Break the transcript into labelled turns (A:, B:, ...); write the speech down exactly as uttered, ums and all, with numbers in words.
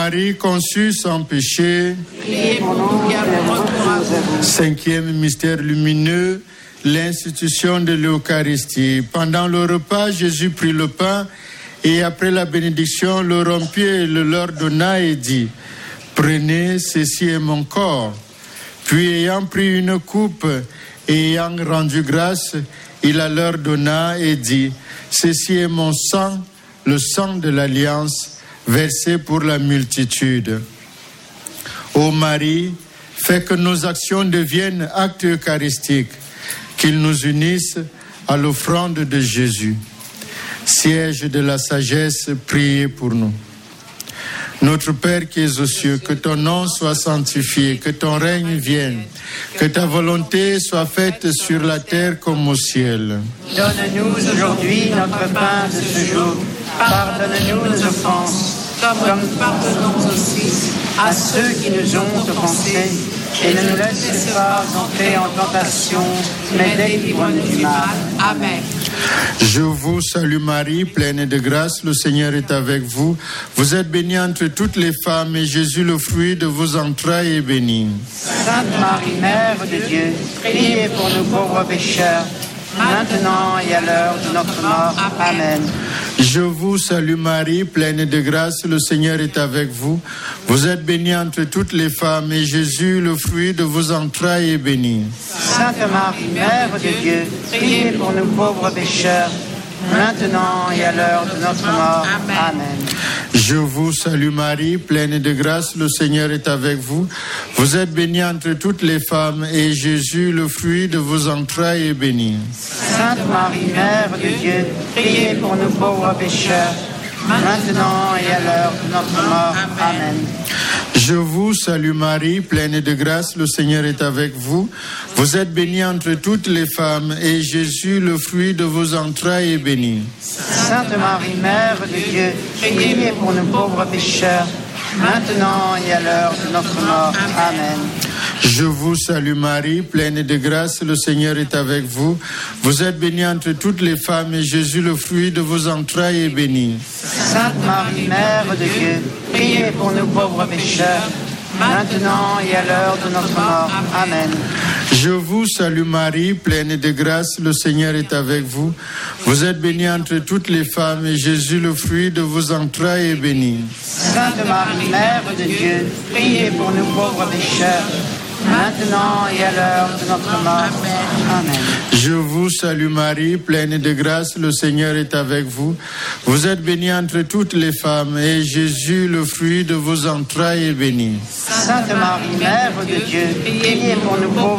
A: Marie conçue sans péché.
B: Priez pour nous qui avons recours à vous.
A: Cinquième mystère lumineux, l'institution de l'Eucharistie. Pendant le repas, Jésus prit le pain et après la bénédiction, le rompit et le leur donna et dit: Prenez, ceci est mon corps. Puis ayant pris une coupe et ayant rendu grâce, il la leur donna et dit: Ceci est mon sang, le sang de l'alliance, versé pour la multitude. Ô Marie, fais que nos actions deviennent actes eucharistiques, qu'ils nous unissent à l'offrande de Jésus. Siège de la sagesse, priez pour nous. Notre Père qui es aux cieux, que ton nom soit sanctifié, que ton règne vienne, que ta volonté soit faite sur la terre comme au ciel.
B: Donne-nous aujourd'hui notre pain de ce jour. Pardonne-nous nos offenses, comme nous pardonnons aussi à ceux qui nous ont offensés. Et ne nous laisse pas entrer en tentation, mais délivre-nous du mal. Amen.
A: Je vous salue Marie, pleine de grâce, le Seigneur est avec vous. Vous êtes bénie entre toutes les femmes, et Jésus, le fruit de vos entrailles, est béni.
B: Sainte Marie, Mère de Dieu, priez pour nous pauvres pécheurs, maintenant et à l'heure de notre mort. Amen.
A: Je vous salue Marie, pleine de grâce, le Seigneur est avec vous. Vous êtes bénie entre toutes les femmes, et Jésus, le fruit de vos entrailles, est béni.
B: Sainte Marie, Mère de Dieu, priez pour nous pauvres pécheurs, maintenant et à l'heure de notre mort. Amen.
A: Je vous salue Marie, pleine de grâce, le Seigneur est avec vous. Vous êtes bénie entre toutes les femmes, et Jésus, le fruit de vos entrailles, est béni.
B: Sainte Marie, Mère de Dieu, priez pour nous pauvres pécheurs, maintenant et à l'heure de notre mort. Amen.
A: Je vous salue Marie, pleine de grâce, le Seigneur est avec vous. Vous êtes bénie entre toutes les femmes, et Jésus, le fruit de vos entrailles, est béni.
B: Sainte Marie, Mère de Dieu, priez pour nous pauvres pécheurs, maintenant et à l'heure de notre mort. Amen.
A: Je vous salue Marie, pleine de grâce, le Seigneur est avec vous. Vous êtes bénie entre toutes les femmes, et Jésus, le fruit de vos entrailles, est béni.
B: Sainte Marie, Mère de Dieu, priez pour nous pauvres pécheurs, maintenant et à l'heure de notre mort. Amen.
A: Je vous salue Marie, pleine de grâce, le Seigneur est avec vous. Vous êtes bénie entre toutes les femmes, et Jésus, le fruit de vos entrailles, est béni.
B: Sainte Marie, Mère de Dieu, priez pour nous pauvres pécheurs, maintenant et à l'heure de notre mort. Amen.
A: Je vous salue Marie, pleine de grâce, le Seigneur est avec vous. Vous êtes bénie entre toutes les femmes, et Jésus, le fruit de vos entrailles, est béni.
B: Sainte Marie, Mère de Dieu, priez pour nous pauvres